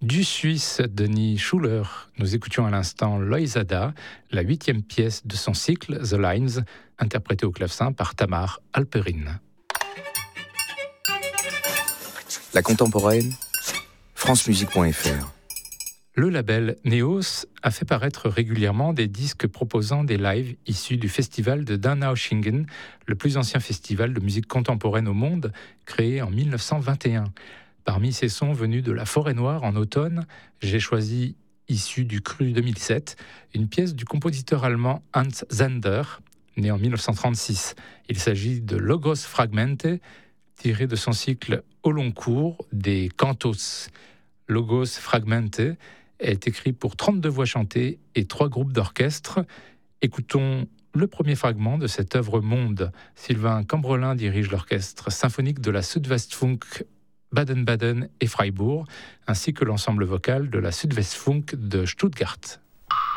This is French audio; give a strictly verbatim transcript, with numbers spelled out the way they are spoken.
Du Suisse Denis Schuller, nous écoutions à l'instant Loizada, la huitième pièce de son cycle The Lines, interprétée au clavecin par Tamar Alperin. La contemporaine, francemusique point f r. Le label Neos a fait paraître régulièrement des disques proposant des lives issus du festival de Donaueschingen, le plus ancien festival de musique contemporaine au monde, créé en dix-neuf cent vingt et un. Parmi ces sons venus de la Forêt-Noire en automne, j'ai choisi, issu du Cru deux mille sept, une pièce du compositeur allemand Hans Zender, né en dix-neuf cent trente-six. Il s'agit de Logos Fragmente, tiré de son cycle au long cours des Cantos. Logos Fragmente est écrit pour trente-deux voix chantées et trois groupes d'orchestre. Écoutons le premier fragment de cette œuvre monde. Sylvain Cambrelin dirige l'orchestre symphonique de la Südwestfunk Baden-Baden et Freiburg, ainsi que l'ensemble vocal de la Südwestfunk de Stuttgart.